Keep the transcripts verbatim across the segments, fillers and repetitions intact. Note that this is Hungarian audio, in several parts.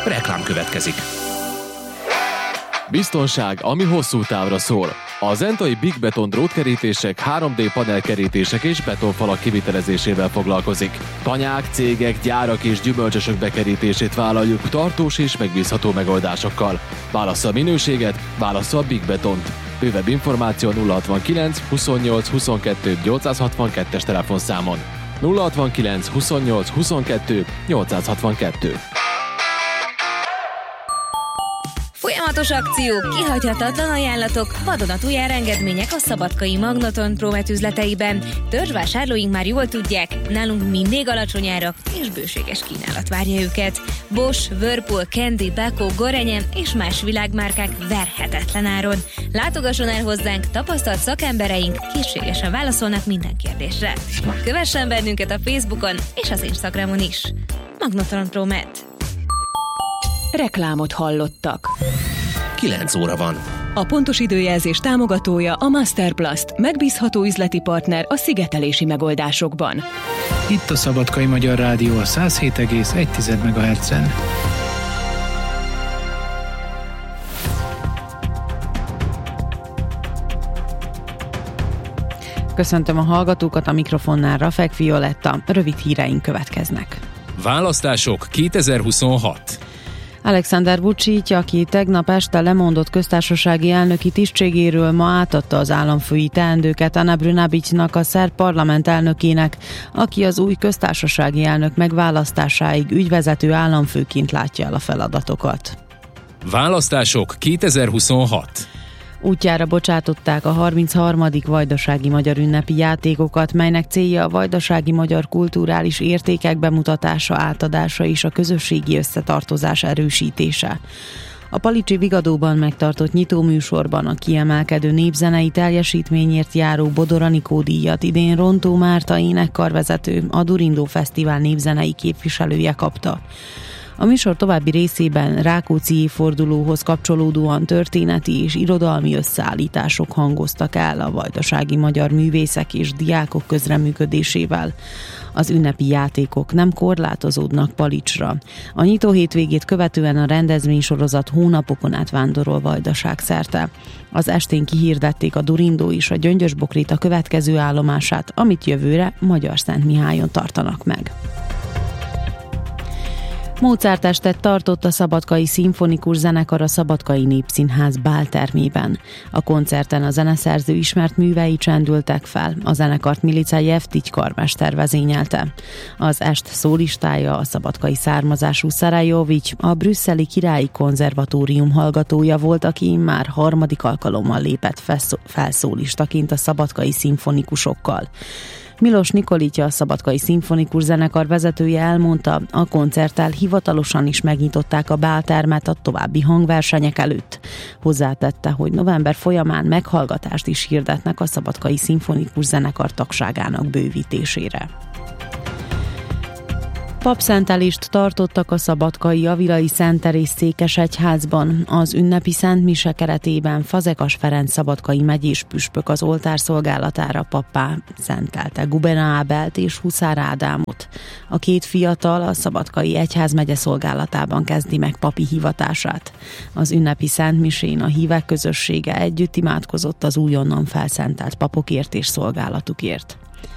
Reklám következik. Biztonság, ami hosszú távra szól. A zentai Big Beton drótkerítések, három dé panelkerítések és betonfalak kivitelezésével foglalkozik. Tanyák, cégek, gyárak és gyümölcsösök bekerítését vállaljuk tartós és megbízható megoldásokkal. Válassza a minőséget, válassza a Big Betont. Bővebb információ nulla hatvankilenc huszonnyolc huszonkettő nyolcszázhatvankettes telefonszámon. nulla hatvankilenc huszonnyolc huszonkettő nyolcszázhatvankettő. Folyamatos akciók, kihagyhatatlan ajánlatok, vadonatúj árengedmények a szabadkai Magnoton Promet üzleteiben. Törzsvásárlóink már jól tudják, nálunk mindig alacsony árak és bőséges kínálat várja őket. Bosch, Whirlpool, Candy, Beko, Gorenje és más világmárkák verhetetlen áron. Látogasson el hozzánk, tapasztalt szakembereink készségesen válaszolnak minden kérdésre. Kövessen bennünket a Facebookon és az Instagramon is. Magnoton Promet. Reklámot hallottak. kilenc óra van. A pontos időjelzés támogatója a Masterplast, megbízható üzleti partner a szigetelési megoldásokban. Itt a Szabadkai Magyar Rádió a száz hét egész egy megahertzen. Köszöntöm a hallgatókat, a mikrofonnál Rafek Violetta, rövid híreink következnek. Választások kétezer-huszonhat. Alexander Vučić, aki tegnap este lemondott köztársasági elnöki tisztségéről, ma átadta az államfői teendőket Ana Brnabićnak, a szerb parlament elnökének, aki az új köztársasági elnök megválasztásáig ügyvezető államfőként látja el a feladatokat. Választások kétezer-huszonhat. Útjára bocsátották a harmincharmadik vajdasági magyar ünnepi játékokat, melynek célja a vajdasági magyar kulturális értékek bemutatása, átadása és a közösségi összetartozás erősítése. A Palicsi Vigadóban megtartott nyitóműsorban a kiemelkedő népzenei teljesítményért járó Bodor Anikó díjat idén Rontó Márta énekkarvezető, a Durindó Fesztivál népzenei képviselője kapta. A műsor további részében Rákóczi évfordulóhoz kapcsolódóan történeti és irodalmi összeállítások hangoztak el a vajdasági magyar művészek és diákok közreműködésével. Az ünnepi játékok nem korlátozódnak Palicsra. A nyitó hétvégét követően a rendezvénysorozat hónapokon át vándorol Vajdaság szerte. Az estén kihirdették a Durindó és a Gyöngyös-Bokrit a következő állomását, amit jövőre Magyarszentmihályon tartanak meg. Mozart estet tartott a Szabadkai Szimfonikus Zenekar a Szabadkai Népszínház báltermében. A koncerten a zeneszerző ismert művei csendültek fel, a zenekart Milica Jeftigy karmester vezényelte. Az est szólistája a szabadkai származású Szarajovics, a brüsszeli Királyi Konzervatórium hallgatója volt, aki már harmadik alkalommal lépett felszólistaként a szabadkai szimfonikusokkal. Milos Nikolitya, a Szabadkai Szimfonikus Zenekar vezetője elmondta, a koncerttel hivatalosan is megnyitották a báltermet a további hangversenyek előtt. Hozzátette, hogy november folyamán meghallgatást is hirdetnek a Szabadkai Szimfonikus Zenekar tagságának bővítésére. Papszentelést tartottak a szabadkai Avilai Szent Teréz székesegyházban. Az ünnepi Szent Mise keretében Fazekas Ferenc szabadkai megyés püspök az oltár szolgálatára pappá szentelte Gubena Ábelt és Huszár Ádámot. A két fiatal a szabadkai egyházmegye szolgálatában kezdi meg papi hivatását. Az ünnepi Szent Misén a hívek közössége együtt imádkozott az újonnan felszentelt papokért és szolgálatukért.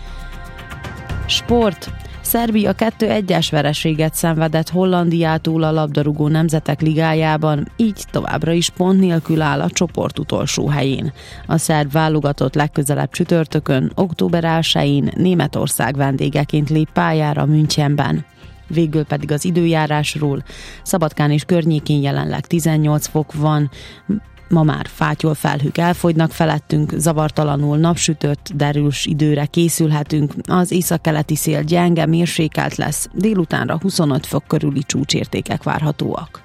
Sport. Szerbia kettő egyes vereséget szenvedett Hollandiától a labdarúgó nemzetek ligájában, így továbbra is pont nélkül áll a csoport utolsó helyén. A szerb válogatott legközelebb csütörtökön, október elsején Németország vendégeként lép pályára Münchenben. Végül pedig az időjárásról. Szabadkán és környékén jelenleg tizennyolc fok van, ma már fátyol felhők elfogynak felettünk, zavartalanul napsütött, derűs időre készülhetünk, az északkeleti szél gyenge, mérsékelt lesz, délutánra huszonöt fok körüli csúcsértékek várhatóak.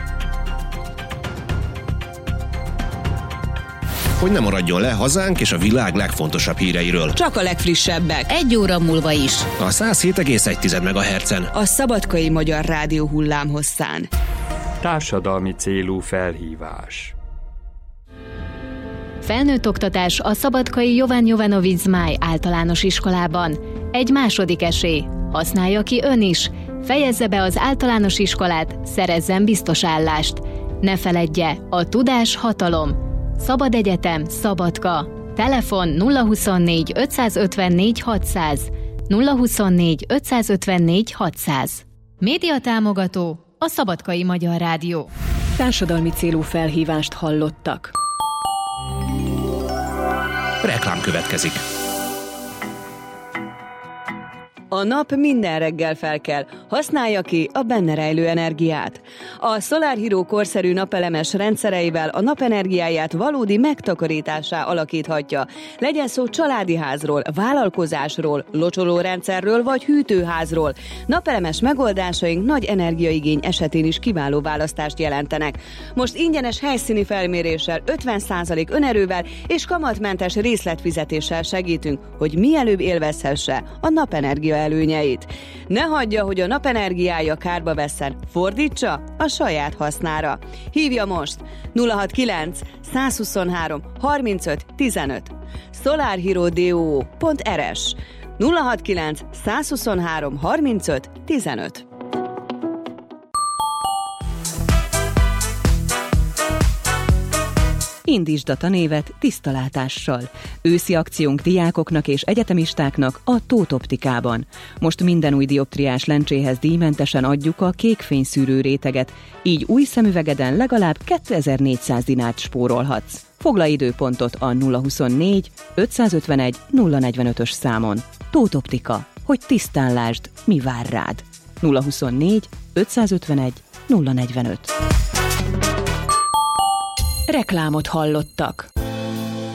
Hogy ne maradjon le hazánk és a világ legfontosabb híreiről. Csak a legfrissebbek. Egy óra múlva is. A száz hét egész egy megahertzen. A Szabadkai Magyar Rádió hullámhosszán. Társadalmi célú felhívás. Felnőtt oktatás a szabadkai Jovan Jovanovic Zmáj általános iskolában. Egy második esély. Használja ki ön is. Fejezze be az általános iskolát, szerezzen biztos állást. Ne feledje, a tudás hatalom. Szabad Egyetem, Szabadka. Telefon nulla huszonnégy ötszázötvennégy hatszáz. nulla huszonnégy ötszázötvennégy hatszáz. Média támogató a Szabadkai Magyar Rádió. Társadalmi célú felhívást hallottak. Reklám következik. A nap minden reggel felkel, használja ki a benne rejlő energiát. A Solar Hero korszerű napelemes rendszereivel a napenergiáját valódi megtakarításá alakíthatja. Legyen szó családi házról, vállalkozásról, locsolórendszerről vagy hűtőházról. Napelemes megoldásaink nagy energiaigény esetén is kiváló választást jelentenek. Most ingyenes helyszíni felméréssel, ötven százalék önerővel és kamatmentes részletfizetéssel segítünk, hogy mielőbb élvezhesse a napenergia előnyeit. Ne hagyja, hogy a napenergiája kárba vesszen, fordítsa a saját hasznára. Hívja most nulla hatvankilenc százhuszonhárom harmincöt tizenöt solarhero pont r s nulla hatvankilenc százhuszonhárom harmincöt tizenöt. Indítsd a tanévet tiszta látással. Őszi akciónk diákoknak és egyetemistáknak a Tóth Optikában. Most minden új dioptriás lencséhez díjmentesen adjuk a kékfényszűrő réteget, így új szemüvegeden legalább kétezer-négyszáz dinárt spórolhatsz. Foglalj időpontot a nulla huszonnégy ötszázötvenegy nulla negyvenötös számon. Tóth Optika, hogy tisztán lásd, mi vár rád. nulla huszonnégy ötszázötvenegy nulla negyvenöt. Reklámot hallottak.